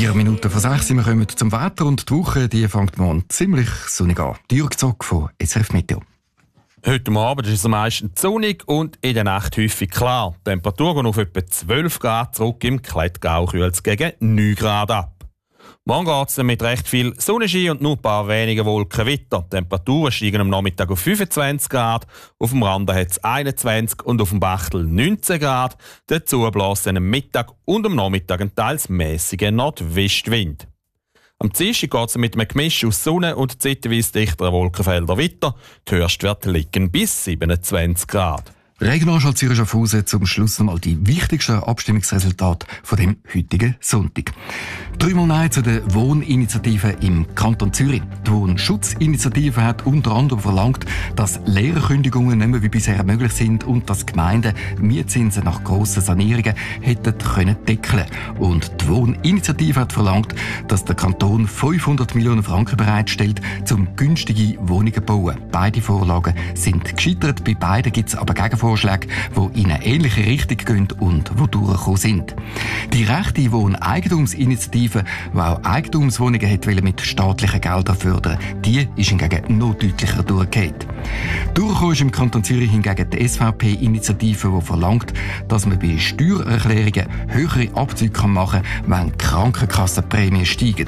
4 Minuten vor 6 wir kommen zum Wetter und die Woche die fängt morgen ziemlich sonnig an. Jürg Zock von SRF Meteo. Heute Abend ist es meistens sonnig und in der Nacht häufig klar. Die Temperatur geht auf etwa 12 Grad zurück, im Klettgau kühlt es gegen 9 Grad ab. Morgen geht es mit recht viel Sonnenschein und nur ein paar wenige Wolken weiter. Die Temperaturen steigen am Nachmittag auf 25 Grad, auf dem Rande hat es 21 und auf dem Bachtel 19 Grad. Dazu bläst am Mittag und am Nachmittag ein teils mäßiger Nordwestwind. Am Dienstag geht es mit einem Gemisch aus Sonne und zeitweise dichteren Wolkenfeldern weiter. Die Höchstwerte liegen bis 27 Grad. Regionalschau Zürich Schaffhausen zum Schluss einmal die wichtigsten Abstimmungsresultate von dem heutigen Sonntag. 3-mal Nein zu der Wohninitiative im Kanton Zürich. Die Wohnschutzinitiative hat unter anderem verlangt, dass Lehrerkündigungen nicht mehr wie bisher möglich sind und dass Gemeinden Mietzinsen nach grossen Sanierungen hätten können deckeln. Und die Wohninitiative hat verlangt, dass der Kanton 500 Millionen Franken bereitstellt, um günstige Wohnungen zu bauen. Beide Vorlagen sind gescheitert. Bei beiden gibt es aber Gegenvorschläge, die in eine ähnliche Richtung gehen und die durchgekommen sind. Die rechte Wohneigentumsinitiative, die auch Eigentumswohnungen mit staatlichen Geldern fördern, die ist hingegen noch deutlicher durchgefallen. Durchgekommen ist im Kanton Zürich hingegen die SVP-Initiative, die verlangt, dass man bei Steuererklärungen höhere Abzüge machen kann, wenn die Krankenkassenprämien steigen.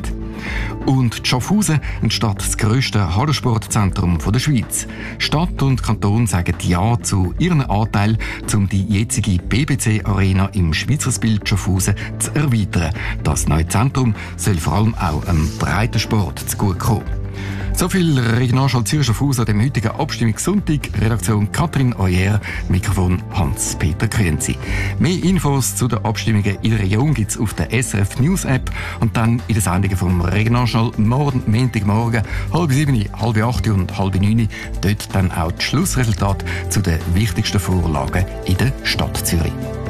Und Schaffhausen entsteht das grösste Hallensportzentrum der Schweiz. Stadt und Kanton sagen Ja zu ihren Anteil, um die jetzige BBC-Arena im Schweizersbild Schaffhausen zu erweitern. Das neue Zentrum soll vor allem auch einem Breitensport zugutekommen. So viel Regionalschau Zürich Schaffhausen an dem heutigen Abstimmungssonntag. Redaktion Katrin Oyer, Mikrofon Hans-Peter Krenzi. Mehr Infos zu den Abstimmungen in der Region gibt es auf der SRF News App und dann in den Sendungen vom Regionalschau morgen, Montagmorgen, 6:30, 7:30 und 8:30. Dort dann auch das Schlussresultat zu den wichtigsten Vorlagen in der Stadt Zürich.